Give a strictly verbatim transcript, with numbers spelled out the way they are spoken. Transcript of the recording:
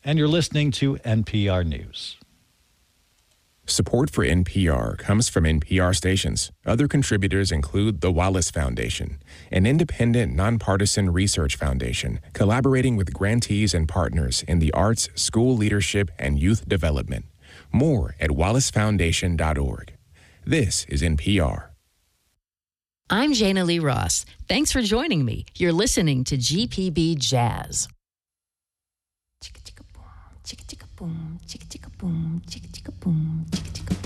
and you're listening to N P R News. Support for N P R comes from N P R stations. Other contributors include the Wallace Foundation, an independent, nonpartisan research foundation collaborating with grantees and partners in the arts, school leadership, and youth development. More at wallace foundation dot org. This is N P R. I'm Jana Lee Ross. Thanks for joining me. You're listening to G P B Jazz. Chicka chicka boom, chicka chicka boom, chicka chicka boom, chicka chicka boom, chicka chicka boom.